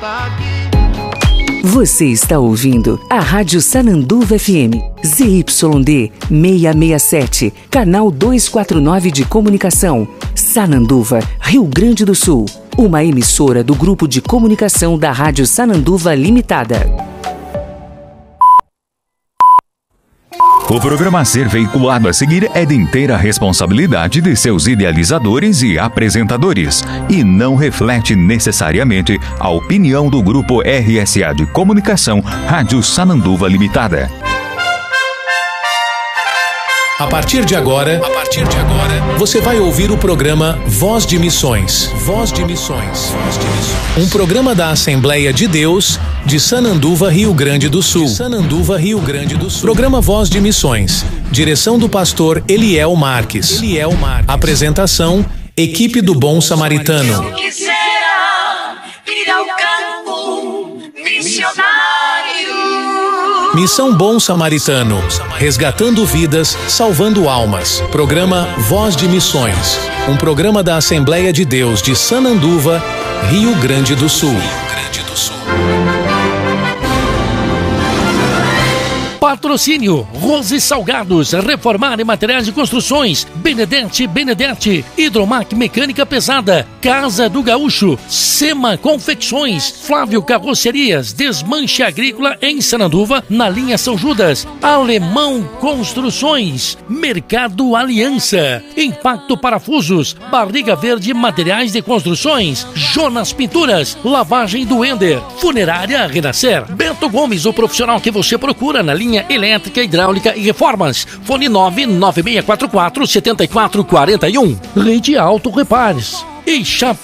Você está ouvindo a Rádio Sananduva FM, ZYD 667, canal 249 de comunicação, Sananduva, Rio Grande do Sul. Uma emissora do Grupo de Comunicação da Rádio Sananduva Limitada. O programa a ser veiculado a seguir é de inteira responsabilidade de seus idealizadores e apresentadores e não reflete necessariamente a opinião do Grupo RSA de Comunicação Rádio Sananduva Limitada. A partir de agora, você vai ouvir o programa Voz de Missões. Voz de Missões. Um programa da Assembleia de Deus de Sananduva, Rio Grande do Sul. Programa Voz de Missões. Direção do pastor Eliel Marques. Apresentação, equipe do Bom Samaritano. Eu quisera ir ao campo missionário. Missão Bom Samaritano, resgatando vidas, salvando almas. Programa Voz de Missões, um programa da Assembleia de Deus de Sananduva, Rio Grande do Sul. Patrocínio Rose Salgados, Reformar em Materiais de Construções, Benedetti, Hidromac Mecânica Pesada, Casa do Gaúcho, Sema Confecções, Flávio Carrocerias, Desmanche Agrícola em Sananduva, na linha São Judas, Alemão Construções, Mercado Aliança, Impacto Parafusos, Barriga Verde Materiais de Construções, Jonas Pinturas, Lavagem do Ender, Funerária Renascer, Bento Gomes, o profissional que você procura na linha elétrica, hidráulica e reformas. Fone 99644-7441. Rede Auto Repares. E Chape